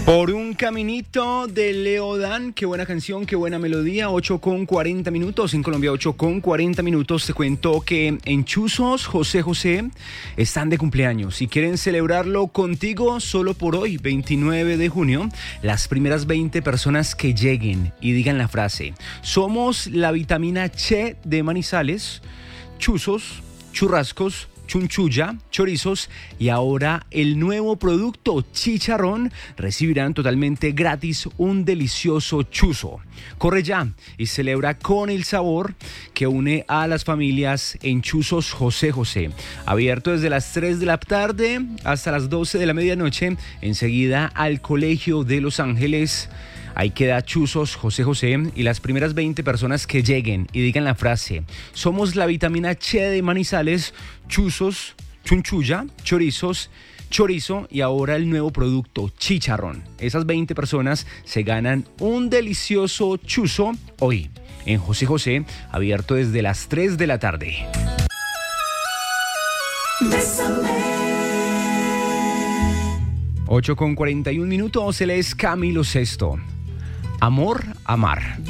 Por un caminito de Leodán, qué buena canción, qué buena melodía, 8:40, en Colombia 8:40, te cuento que en Chuzos José José están de cumpleaños y quieren celebrarlo contigo solo por hoy, 29 de junio, las primeras 20 personas que lleguen y digan la frase, somos la vitamina Che de Manizales, Chuzos, churrascos, chunchulla, chorizos y ahora el nuevo producto chicharrón recibirán totalmente gratis un delicioso chuzo. Corre ya y celebra con el sabor que une a las familias en Chuzos José José. Abierto desde las 3 de la tarde hasta las 12 de la medianoche, enseguida al Colegio de Los Ángeles. Ahí queda Chuzos José José y las primeras 20 personas que lleguen y digan la frase somos la vitamina Che de Manizales, chuzos, chunchulla, chorizos, chorizo y ahora el nuevo producto chicharrón. Esas 20 personas se ganan un delicioso chuzo hoy en José José, abierto desde las 3 de la tarde. 8:41, él es Camilo Sesto. Amor, amar.